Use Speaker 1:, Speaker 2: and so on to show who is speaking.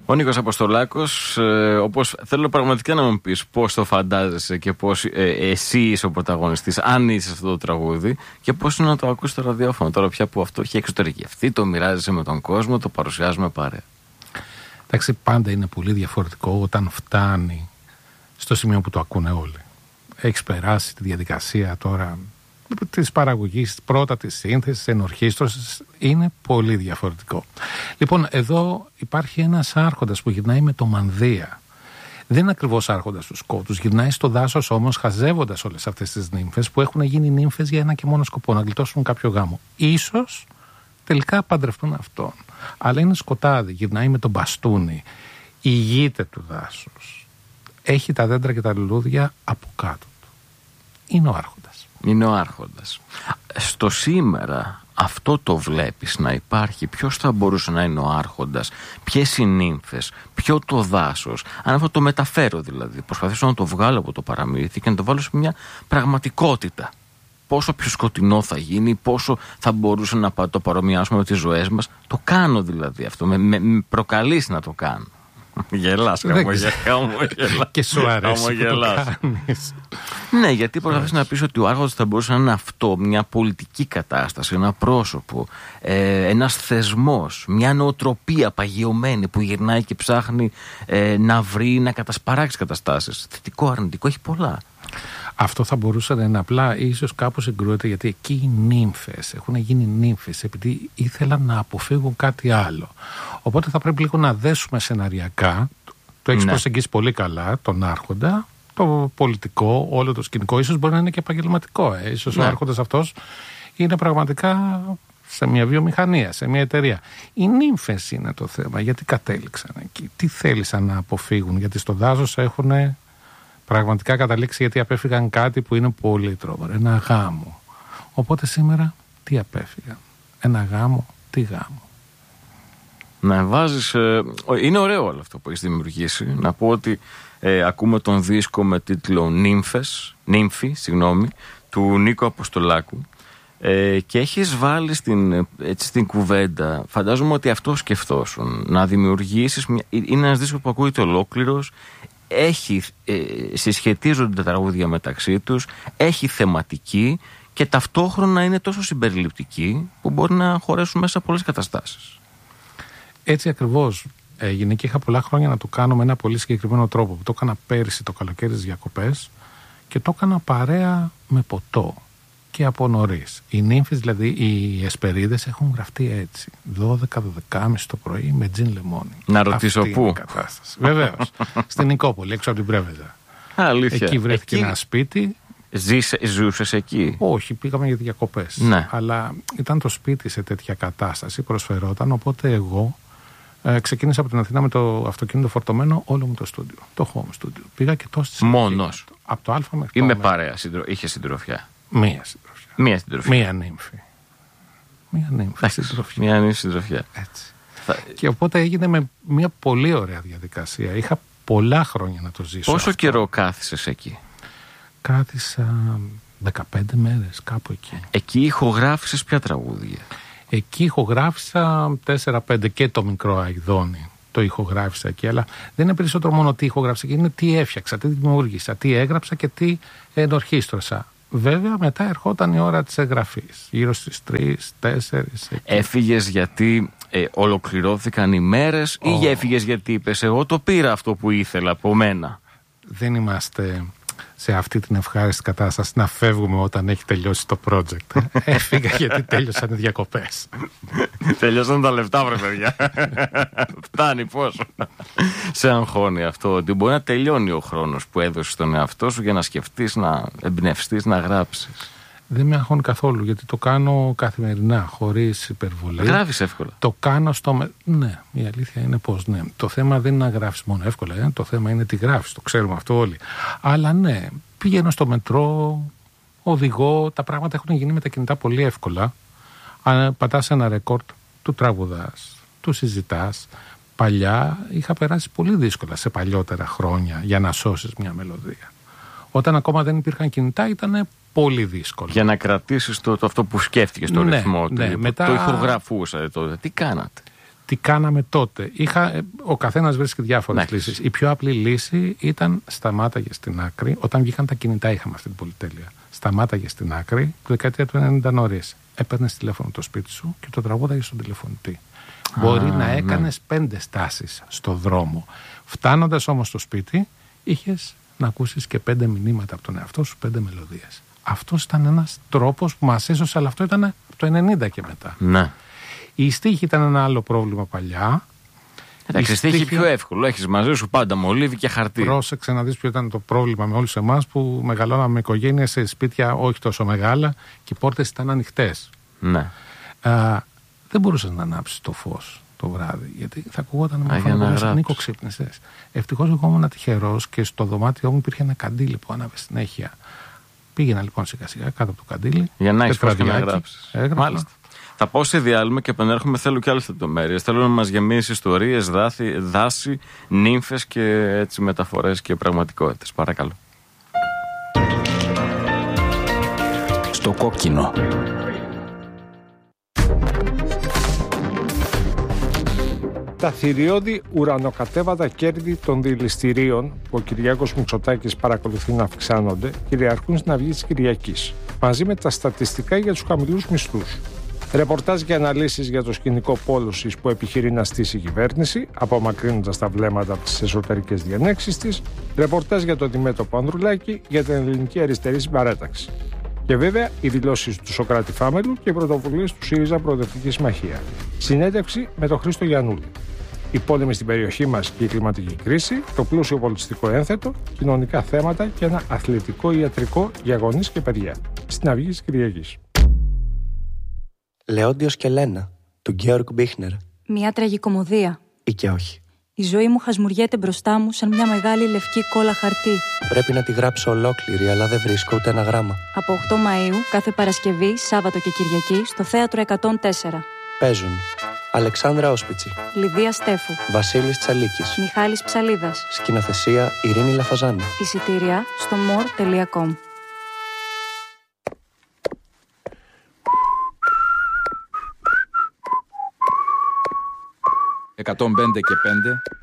Speaker 1: Ο Νίκος Αποστολάκος, όπως θέλω πραγματικά να μου πεις πώς το φαντάζεσαι και πώς εσύ είσαι ο πρωταγωνιστής, αν είσαι σε αυτό το τραγούδι, και πώς είναι να το ακούσει στο ραδιόφωνο τώρα πια που αυτό έχει εξωτερικευτεί, το μοιράζεσαι με τον κόσμο, το παρουσιάζουμε παρέα.
Speaker 2: Εντάξει, πάντα είναι πολύ διαφορετικό όταν φτάνει στο σημείο που το ακούνε όλοι. Έχεις περάσει τη διαδικασία τώρα της παραγωγής, πρώτα της σύνθεσης, ενορχήστρωσης, είναι πολύ διαφορετικό. Λοιπόν, εδώ υπάρχει ένας άρχοντας που γυρνάει με το μανδύα. Δεν είναι ακριβώς άρχοντας του σκότους, γυρνάει στο δάσος όμως χαζεύοντας όλες αυτές τις νύμφες που έχουν γίνει νύμφες για ένα και μόνο σκοπό, να γλιτώσουν κάποιο γάμο. Ίσως τελικά παντρευτούν αυτόν. Αλλά είναι σκοτάδι, γυρνάει με τον μπαστούνι, ηγείται του δάσους. Έχει τα δέντρα και τα λουλούδια από κάτω του. Είναι ο άρχοντας.
Speaker 1: Είναι ο άρχοντας. Στο σήμερα αυτό το βλέπεις να υπάρχει? Ποιος θα μπορούσε να είναι ο άρχοντας? Ποιες οι νύμφες? Ποιο το δάσος? Αν αυτό το μεταφέρω δηλαδή, προσπαθήσω να το βγάλω από το παραμύθι και να το βάλω σε μια πραγματικότητα. Πόσο πιο σκοτεινό θα γίνει, πόσο θα μπορούσε να το παρομοιάσουμε με τις ζωές μας. Το κάνω δηλαδή αυτό, με προκαλείς να το κάνω. Γελάς, χαμογελάς.
Speaker 2: Και σου αρέσει που το κάνεις.
Speaker 1: Ναι, γιατί προσπαθείς να πεις ότι ο άρχοντας θα μπορούσε να είναι αυτό, μια πολιτική κατάσταση, ένα πρόσωπο, ένας θεσμός, μια νοοτροπία παγιωμένη που γυρνάει και ψάχνει να βρει, να κατασπαράξει καταστάσεις. Θετικό, αρνητικό, έχει πολλά.
Speaker 2: Αυτό θα μπορούσε να είναι απλά, ίσως κάπως συγκρούεται, γιατί εκεί οι νύμφες έχουν γίνει νύμφες επειδή ήθελαν να αποφύγουν κάτι άλλο. Οπότε θα πρέπει λίγο να δέσουμε σεναριακά. Το έχεις προσεγγίσει πολύ καλά, τον άρχοντα, το πολιτικό, όλο το σκηνικό. Ίσως μπορεί να είναι και επαγγελματικό. Ίσως ο άρχοντας αυτός είναι πραγματικά σε μια βιομηχανία, σε μια εταιρεία. Οι νύμφες είναι το θέμα. Γιατί κατέληξαν εκεί? Τι θέλησαν να αποφύγουν? Γιατί στο δάσος έχουν πραγματικά καταλήξει, γιατί απέφυγαν κάτι που είναι πολύ τρόμερο. Ένα γάμο. Οπότε σήμερα τι απέφυγαν? Ένα γάμο, τι γάμο?
Speaker 1: Να βάζεις... είναι ωραίο όλο αυτό που έχεις δημιουργήσει. Να πω ότι ακούμε τον δίσκο με τίτλο Νύμφη, του Νίκο Αποστολάκου, και έχεις βάλει στην κουβέντα, φαντάζομαι ότι αυτό σκεφτόσουν, να δημιουργήσεις είναι ένας δίσκος που ακούγεται ολόκληρος, συσχετίζονται τα τραγούδια μεταξύ τους, έχει θεματική και ταυτόχρονα είναι τόσο συμπεριληπτική που μπορεί να χωρέσουν μέσα πολλές καταστάσεις.
Speaker 2: Έτσι ακριβώς έγινε και είχα πολλά χρόνια να το κάνω με ένα πολύ συγκεκριμένο τρόπο, που το έκανα πέρυσι το καλοκαίρι στις διακοπές και το έκανα παρέα με ποτό και από νωρίς. Οι νύμφες, δηλαδή οι εσπερίδες, έχουν γραφτεί έτσι 12-12.30 το πρωί με τζιν λεμόνι.
Speaker 1: Να ρωτήσω
Speaker 2: αυτή
Speaker 1: πού?
Speaker 2: είναι η κατάσταση. Βεβαίως, στην Νικόπολη, έξω από την Πρέβεζα.
Speaker 1: Αλήθεια.
Speaker 2: Εκεί βρέθηκε ένα σπίτι.
Speaker 1: Ζούσες εκεί?
Speaker 2: Όχι, πήγαμε για διακοπές.
Speaker 1: Ναι.
Speaker 2: Αλλά ήταν το σπίτι σε τέτοια κατάσταση, προσφερόταν, οπότε εγώ ξεκίνησα από την Αθήνα με το αυτοκίνητο φορτωμένο όλο μου το στούντιο. Το home studio. Πήγα και τόσο.
Speaker 1: Μόνος?
Speaker 2: Από το Α μέχρι το
Speaker 1: Ή με
Speaker 2: Ω.
Speaker 1: παρέα? Είχε συντροφιά?
Speaker 2: Μία συντροφιά. Μία νύμφη.
Speaker 1: Μία νύμφη συντροφιά.
Speaker 2: Έτσι. Και οπότε έγινε με μια πολύ ωραία διαδικασία. Είχα πολλά χρόνια να το ζήσω.
Speaker 1: Πόσο καιρό κάθισες εκεί?
Speaker 2: Κάθισα 15 μέρες, κάπου εκεί.
Speaker 1: Εκεί ηχογράφησες ποια τραγούδια?
Speaker 2: Εκεί ηχογράφησα 4-5 και το μικρό Αηδόνι. Το ηχογράφησα εκεί, αλλά δεν είναι περισσότερο μόνο τι ηχογράφησα, είναι τι έφτιαξα, τι δημιούργησα, τι έγραψα και τι ενορχήστρωσα. Βέβαια μετά ερχόταν η ώρα της εγγραφής, γύρω στις 3-4.
Speaker 1: Έφυγες γιατί ολοκληρώθηκαν οι μέρες ή έφυγες γιατί είπες εγώ το πήρα αυτό που ήθελα από μένα?
Speaker 2: Δεν είμαστε σε αυτή την ευχάριστη κατάσταση να φεύγουμε όταν έχει τελειώσει το project. Έφυγα γιατί τέλειωσαν οι διακοπές.
Speaker 1: Τελειώσαν τα λεφτά, βρε παιδιά. Φτάνει πόσο? Σε αγχώνει αυτό ότι μπορεί να τελειώνει ο χρόνος που έδωσες στον εαυτό σου για να σκεφτείς, να εμπνευστείς, να γράψεις?
Speaker 2: Δεν με αγχώνει καθόλου, γιατί το κάνω καθημερινά, χωρίς υπερβολή.
Speaker 1: Γράφεις εύκολα? Το
Speaker 2: κάνω ναι, η αλήθεια είναι πως ναι. Το θέμα δεν είναι να γράφεις μόνο εύκολα, το θέμα είναι τι γράφεις, το ξέρουμε αυτό όλοι. Αλλά ναι, πηγαίνω στο μετρό, οδηγώ, τα πράγματα έχουν γίνει με τα κινητά πολύ εύκολα. Αν πατάς ένα ρεκόρντ, του τραγουδάς, του συζητάς. Παλιά είχα περάσει πολύ δύσκολα σε παλιότερα χρόνια για να σώσεις μια μελωδία. Όταν ακόμα δεν υπήρχαν κινητά ήταν πολύ δύσκολο.
Speaker 1: Για να κρατήσεις αυτό που σκέφτηκες, το ρυθμό του.
Speaker 2: Ναι, μετά...
Speaker 1: Το ηχογραφούσατε τότε. Τι κάνατε?
Speaker 2: Τι κάναμε τότε? Ο καθένας βρίσκει διάφορες λύσεις. Η πιο απλή λύση ήταν σταμάταγε στην άκρη. Όταν βγήκαν τα κινητά, είχαμε αυτή την πολυτέλεια. Σταμάταγε στην άκρη, τη δεκαετία του 90 νωρίς. Έπαιρνες τηλέφωνο το σπίτι σου και το τραγούδαγες στον τηλεφωνητή. Μπορεί να έκανες 5 στάσεις στο δρόμο. Φτάνοντας όμως στο σπίτι, είχες να ακούσεις και 5 μηνύματα από τον εαυτό σου, 5 μελωδίες. Αυτός ήταν ένας τρόπος που μας έσωσε, αλλά αυτό ήταν από το 90 και μετά.
Speaker 1: Ναι.
Speaker 2: Η στίχη ήταν ένα άλλο πρόβλημα παλιά.
Speaker 1: Εντάξει, στίχη πιο εύκολο. Έχεις μαζί σου πάντα μολύβι και χαρτί.
Speaker 2: Πρόσεξε να δεις ποιο ήταν το πρόβλημα με όλους εμάς που μεγαλώναμε με οικογένειες σε σπίτια όχι τόσο μεγάλα και οι πόρτες ήταν ανοιχτές.
Speaker 1: Ναι.
Speaker 2: Δεν μπορούσες να ανάψεις το φως το βράδυ, γιατί θα ακουγόταν με φωνή Νίκο, ξύπνησες. Ευτυχώς εγώ ήμουν τυχερός και στο δωμάτιό μου υπήρχε ένα καντήλι που άναβε συνέχεια. Πήγαινα λοιπόν σιγά σιγά κάτω από το καντήλι.
Speaker 1: Για να έχεις φως και να γράψεις. Μάλιστα. Θα πάω σε διάλειμμα και επανέρχομαι. Θέλω και άλλες λεπτομέρειες. Θέλω να μας γεμίσει ιστορίες, δάση, νύμφες και έτσι μεταφορές και πραγματικότητες. Παρακαλώ.
Speaker 3: Στο κόκκινο.
Speaker 4: Τα θηριώδη ουρανοκατέβατα κέρδη των δηληστηρίων που ο Κυριάκος Μητσοτάκης παρακολουθεί να αυξάνονται κυριαρχούν στην Αυγή της Κυριακής, μαζί με τα στατιστικά για τους χαμηλούς μισθούς. Ρεπορτάζ και αναλύσεις για το σκηνικό πόλωσης που επιχειρεί να στήσει η κυβέρνηση, απομακρύνοντας τα βλέμματα από τις εσωτερικές διενέξεις της. Ρεπορτάζ για το αντιμέτωπο Ανδρουλάκη για την ελληνική αριστερή συμπαράταξη. Και βέβαια οι δηλώσεις του Σωκράτη Φάμελου και οι πρωτοβουλίες του ΣΥΡΙΖΑ Προοδευτική Συμμαχία. Συνέντευξη με τον Χρήστο Γιαννούλη. Οι πόλεμοι στην περιοχή μας και η κλιματική κρίση, το πλούσιο πολιτιστικό ένθετο, κοινωνικά θέματα και ένα αθλητικό ιατρικό για γονείς και παιδιά. Στην Αυγή της Κυριακής.
Speaker 5: Λεόντιος και Λένα, του Γκέοργκ Μπίχνερ.
Speaker 6: Μια τραγικομωδία.
Speaker 5: Ή και όχι.
Speaker 6: Η ζωή μου χασμουριέται μπροστά μου σαν μια μεγάλη λευκή κόλλα χαρτί.
Speaker 5: Πρέπει να τη γράψω ολόκληρη, αλλά δεν βρίσκω ούτε ένα γράμμα.
Speaker 6: Από 8 Μαΐου, κάθε Παρασκευή, Σάββατο και Κυριακή, στο Θέατρο 104.
Speaker 5: Παίζουν Αλεξάνδρα Όσπιτσι,
Speaker 6: Λιδία Στέφου,
Speaker 5: Βασίλης Τσαλίκης,
Speaker 6: Μιχάλης Ψαλίδας.
Speaker 5: Σκηνοθεσία Ειρήνη Λαφαζάνη.
Speaker 6: Εισιτήρια στο more.com.
Speaker 3: 105 και 5